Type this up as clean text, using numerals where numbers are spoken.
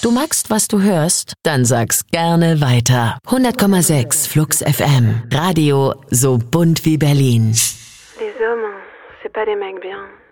Du magst, was du hörst? Dann sag's gerne weiter. 100,6 Flux FM. Radio so bunt wie Berlin. Les hommes, c'est pas des mecs bien.